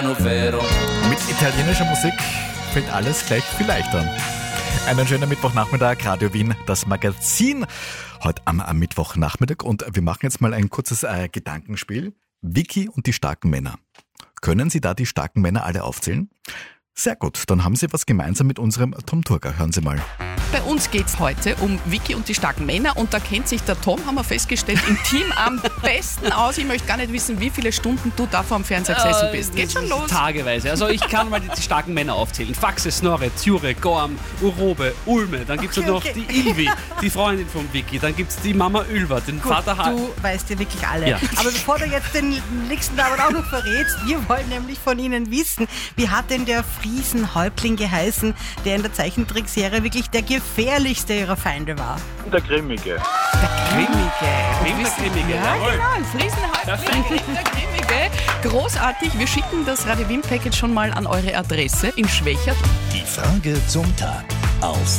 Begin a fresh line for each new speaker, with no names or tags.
Mit italienischer Musik fällt alles gleich viel leichter. Einen schönen Mittwochnachmittag, Radio Wien, das Magazin. Heute am Mittwochnachmittag und wir machen jetzt mal ein kurzes Gedankenspiel. Vicky und die starken Männer. Können Sie da die starken Männer alle aufzählen? Sehr gut, dann haben Sie was gemeinsam mit unserem Tom Turger. Hören Sie mal.
Bei uns geht es heute um Vicky und die starken Männer und da kennt sich der Tom, haben wir festgestellt, im Team am besten aus. Ich möchte gar nicht wissen, wie viele Stunden du da vor dem Fernseher gesessen bist. Geht schon los?
Tageweise. Also ich kann mal die starken Männer aufzählen. Faxe, Snorre, Tjure, Gorm, Urobe, Ulme. Dann gibt es noch die Ilvi, die Freundin von Vicky. Dann gibt es die Mama Ylva, den
Gut,
Vater
du weißt ja wirklich alle.
Ja.
Aber bevor du jetzt den nächsten Namen auch noch verrätst, wir wollen nämlich von Ihnen wissen, wie hat denn der Friesenhäuptling geheißen, der in der Zeichentrickserie wirklich der gefährlichste ihrer Feinde war?
Der Grimmige.
Grimmige.
Ja, genau, ein Friesenhäuptling, der Grimmige. Großartig, wir schicken das Radio Wien Package schon mal an eure Adresse in Schwächert.
Die Frage zum Tag auf